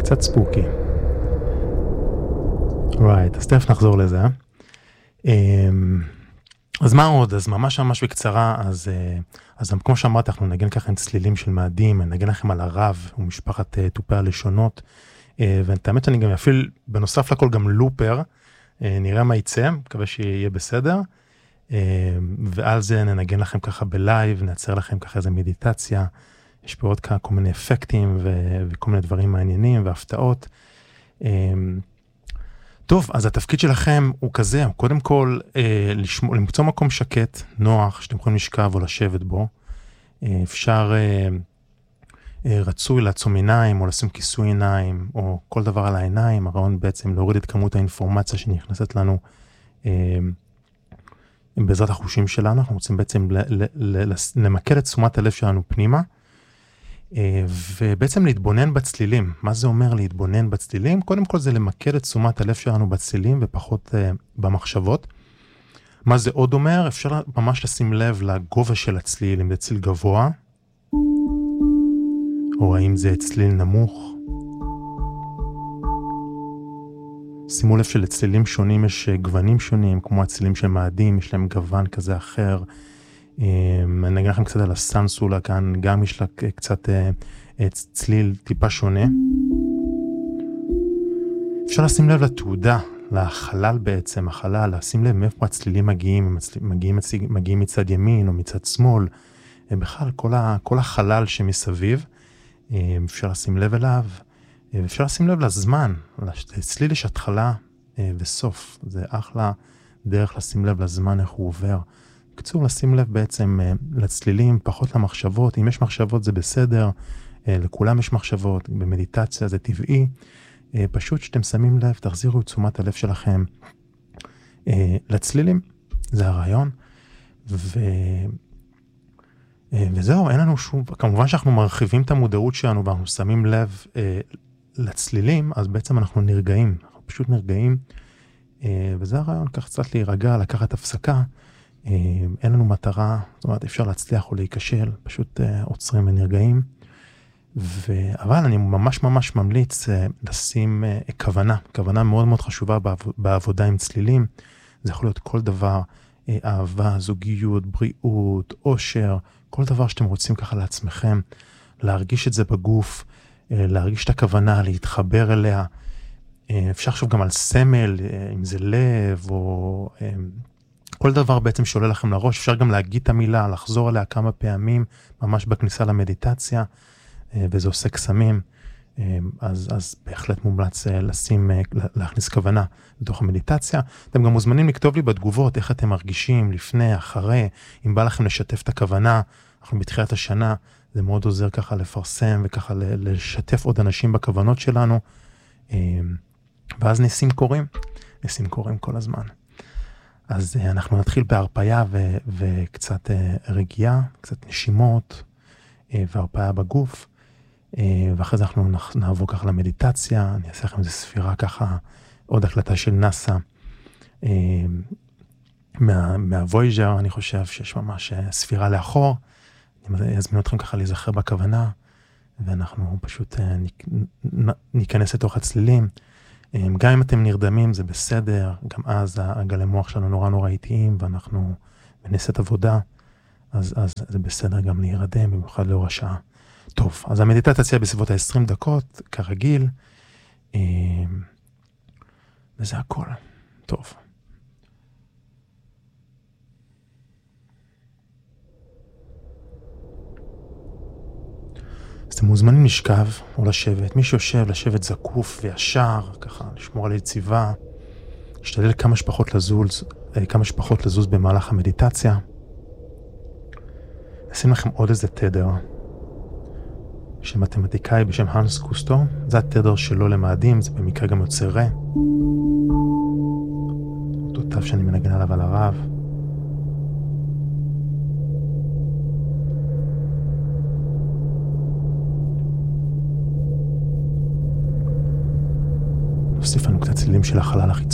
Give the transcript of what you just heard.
קצת ספוקי. right, אז תכף נחזור לזה. אז מה עוד? אז ממש בקצרה, אז כמו שאמרת, אנחנו נגן ככה עם צלילים של מאדים, נגן לכם על הרב ומשפחת תופי הלשונות, ואת האמת שאני גם אפעיל, בנוסף לכל גם לופר, נראה מה יצא, מקווה שיהיה בסדר, ועל זה ננגן לכם ככה בלייב, נייצר לכם ככה איזה מדיטציה, יש פה עוד כל מיני אפקטים וכל מיני דברים מעניינים והפתעות. טוב, אז התפקיד שלכם הוא כזה, קודם כל למצוא מקום שקט, נוח, שאתם יכולים לשכב או לשבת בו. אפשר רצוי לעצום עיניים או לשים כיסוי עיניים או כל דבר על העיניים. הרעיון בעצם להוריד את כמות האינפורמציה שנכנסת לנו בעזרת החושים שלנו. אנחנו רוצים בעצם למקד את תשומת הלב שלנו פנימה, ובעצם להתבונן בצלילים. מה זה אומר להתבונן בצלילים? קודם כל זה למקד את תשומת הלב שלנו בצלילים ופחות במחשבות. מה זה עוד אומר? אפשר ממש לשים לב לגובה של הצליל, אם זה צליל גבוה, או האם זה צליל נמוך. שימו לב שלצלילים שונים יש גוונים שונים, כמו הצלילים של מאדים, יש להם גוון כזה אחר. אני אגיד לכם קצת על הסנסולה כאן, גם יש לה קצת צליל טיפה שונה. אפשר לשים לב לתעודה, לחלל בעצם, החלל, לשים לב מאיפה הצלילים מגיעים מצד ימין או מצד שמאל, בכלל כל החלל שמסביב, אפשר לשים לב אליו, ואפשר לשים לב לזמן, לצליל יש התחלה וסוף, זה אחלה דרך לשים לב לזמן איך הוא עובר. בקיצור, לשים לב בעצם לצלילים, פחות למחשבות. אם יש מחשבות זה בסדר, לכולם יש מחשבות, במדיטציה זה טבעי. פשוט שאתם שמים לב, תחזירו את תשומת הלב שלכם לצלילים, זה הרעיון. וזהו, אין לנו שום, כמובן שאנחנו מרחיבים את המודעות שלנו ואנחנו שמים לב לצלילים, אז בעצם אנחנו נרגעים, אנחנו פשוט נרגעים, וזה הרעיון, כך קצת להירגע, לקחת הפסקה. אין לנו מטרה, זאת אומרת, אפשר להצליח או להיכשל, פשוט עוצרים ונרגעים. אבל אני ממש ממליץ לשים כוונה מאוד מאוד חשובה בעבודה עם צלילים. זה יכול להיות כל דבר, אהבה, זוגיות, בריאות, אושר, כל דבר שאתם רוצים ככה לעצמכם, להרגיש את זה בגוף, להרגיש את הכוונה, להתחבר אליה. אפשר לחשוב גם על סמל, אם זה לב או כל דבר בעצם שעולה לכם לראש. אפשר גם להגיד את המילה, לחזור עליה כמה פעמים, ממש בכניסה למדיטציה, וזה עושה קסמים. אז בהחלט מומלץ להכניס כוונה לתוך המדיטציה. אתם גם מוזמנים לכתוב לי בתגובות איך אתם מרגישים לפני, אחרי, אם בא לכם לשתף את הכוונה. אנחנו בתחילת השנה, זה מאוד עוזר ככה לפרסם וככה לשתף עוד אנשים בכוונות שלנו. ואז ניסים קורים כל הזמן. אז אנחנו נתחיל בהרפאיה וקצת רגיעה, קצת נשימות והרפאיה בגוף. ואחרי זה אנחנו נעבור ככה למדיטציה, אני אעשה לכם איזו ספירה ככה, עוד הקלטה של נאסא, מהוויג'ר, אני חושב שיש ממש ספירה לאחור, אני אזמין אתכם ככה להיזכר בכוונה, ואנחנו פשוט ניכנס לתוך הצלילים, גם אם אתם נרדמים זה בסדר, גם אז הגלי מוח שלנו נורא איטיים, ואנחנו בנסת עבודה, אז זה בסדר גם להירדם, במיוחד לאור השעה. טוב, אז המדיטציה תציע בסביבות 20 דקות, כרגיל, וזה הכל. טוב. אז אתם מוזמנים לשכב או לשבת. מי שיושב, לשבת זקוף וישר, ככה, לשמור על יציבה, להשתדל כמה שפחות לזוז במהלך המדיטציה. נשים לכם עוד איזה תדר. של מתמטיקאי בשם הנס קוסטו, זה התדר שלו למאדים, זה במקרה גם יוצא רע. אותו תו שאני מנגן עליו על הרב. נוסיף לנו קצת צלילים של החלל החיצוני.